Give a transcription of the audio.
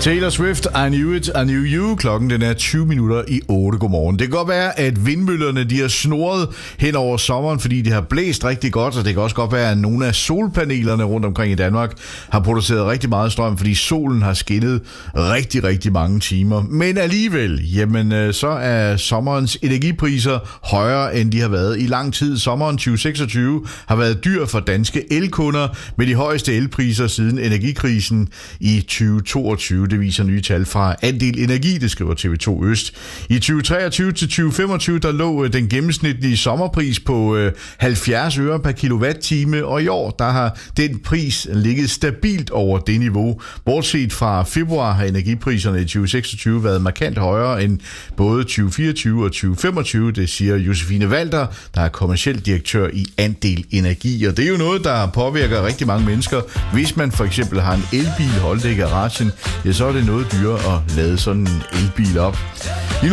Taylor Swift, I Knew It, I Knew You. Klokken den er 20 minutter i 8. Godmorgen. Det kan godt være, at vindmøllerne de har snurret hen over sommeren, fordi det har blæst rigtig godt, og det kan også godt være, at nogle af solpanelerne rundt omkring i Danmark har produceret rigtig meget strøm, fordi solen har skinnet rigtig, rigtig mange timer. Men alligevel, jamen, så er sommerens energipriser højere, end de har været i lang tid. Sommeren 2026 har været dyr for danske elkunder med de højeste elpriser siden energikrisen i 2022. Det viser nye tal fra Andel Energi, det skriver TV2 Øst. I 2023 til 2025, der lå den gennemsnitlige sommerpris på 70 øre per kilowatt-time, og i år, der har den pris ligget stabilt over det niveau. Bortset fra februar har energipriserne i 2026 været markant højere end både 2024 og 2025, det siger Josefine Walter, der er kommerciel direktør i Andel Energi. Og det er jo noget, der påvirker rigtig mange mennesker. Hvis man for eksempel har en elbil holdt i garagen, ja, så er det noget dyrere at lade sådan en elbil op.